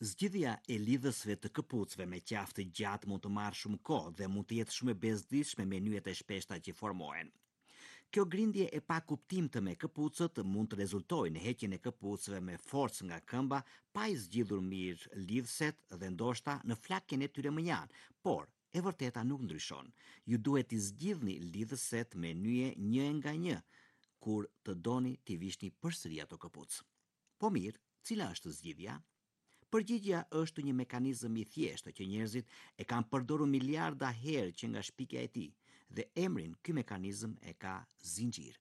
Zgjidhja e lidhësve të këpucëve me qafë të gjatë mund të marrë shumë kohë dhe mund të jetë shumë e bezdisshme me nyjet e shpeshta që formohen. Kjo grindje e pa kuptimtë me këpucët mund të rezultojë në heqjen e këpucëve me forcë nga këmba, pa i zgjidhur mirë lidhëset dhe ndoshta në flakjen e tyre mënjan, por e vërteta nuk ndryshon. Ju duhet i zgjidhni lidhëset me nyje një nga një kur të doni t'i vishni përsëri ato këpucë. Po mirë, cila është zgjidhja? Përgjigjja është një mekanizëm i thjeshtë që njerëzit e kanë përdorur miliarda herë që nga shpikja e tij, dhe emrin ky mekanizëm e ka zinxhir.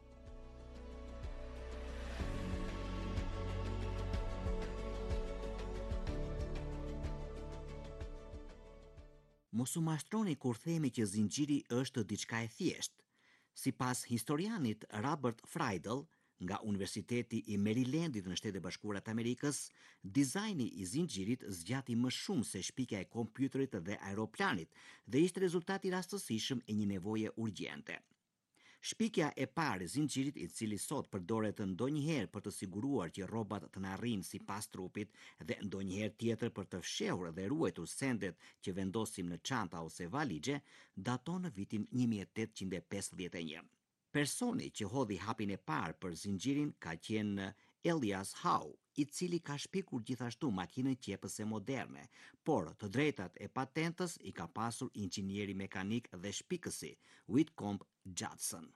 Mos u mashtroni kur themi që zinxhiri është diçka e thjeshtë. Sipas historianit Robert Friedel, nga Universiteti i Marylandit në Shtetet e Bashkuara të Amerikës, dizajni i zinxhirit zgjati më shumë se shpikja e kompjuterit dhe aeroplanit dhe ishte rezultati rastësishëm e një nevoje urgjente. Shpikja e parë e zinxhirit, i cili sot përdoret ndonjëherë për të siguruar që rrobat të na rrinë sipas trupit dhe ndonjëherë tjetër për të fshehur dhe ruajtur sendet që vendosim në çanta ose valixhe, daton në vitin 1851. Personi që hodhi hapin e parë për zinxhirin ka qenë Elias Howe, i cili ka shpikur gjithashtu makinën qepëse moderne, por të drejtat e patentës i ka pasur inxhinieri mekanik dhe shpikësi Whitcomb Judson.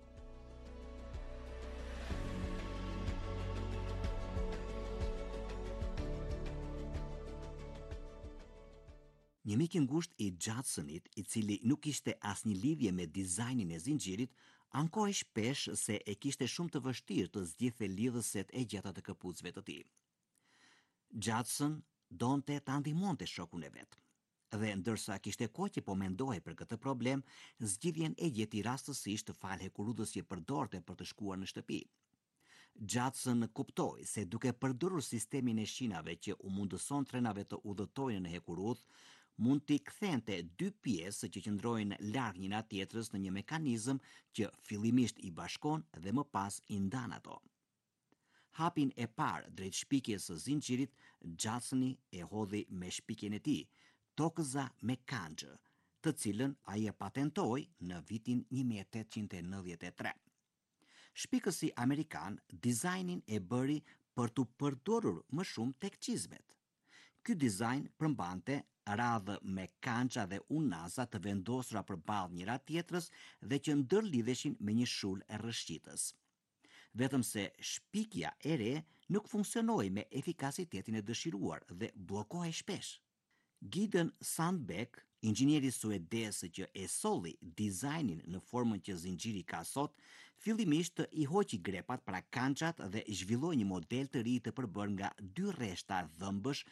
Një mik i ngushtë i Judsonit, i cili nuk kishte asnjë lidhje me dizajnin e zinxhirit, ankoi shpesh se e kishte shumë të vështirë të zgjidhte lidhëset e gjata të këpucëve të tij. Judson donte ta ndihmonte shokun e vet. Dhe ndërsa kishte kohë që po mendohej për këtë problem, zgjidhjen e gjeti rastësisht fal hekurudhës që përdorte për të shkuar në shtëpi. Judson kuptoi se duke përdorur sistemin e shinave që u mundëson trenave të udhëtojnë në hekurudhë, mund t'i kthente dy pjesë që qëndrojnë larg njëra tjetrës në një mekanizëm që fillimisht i bashkon dhe më pas i ndan ato. Hapin e parë drejt shpikjes së zinxhirit, Judsoni e hodhi me shpikjen e tij, tokëza me kanxhë, të cilën ai e patentoi në vitin 1893. Shpikësi amerikan dizajnin e bëri për t'u përdorur më shumë tek çizmet. Ky dizajn përmbante radhë me kança dhe unaza të vendosura përballë njëra tjetrës dhe që ndërlidheshin me një shul e rrëshqitës. Vetëm se shpikja e re nuk funksionoi me efikasitetin e dëshiruar dhe bllokohej shpesh. Gideon Sandbeck, inxhinieri suedez që e solli dizajnin në formën që zinxhiri ka sot, fillimisht i hoqi grepat pra kançat dhe zhvilloi një model të ri të përbërë nga dy rreshta dhëmbësh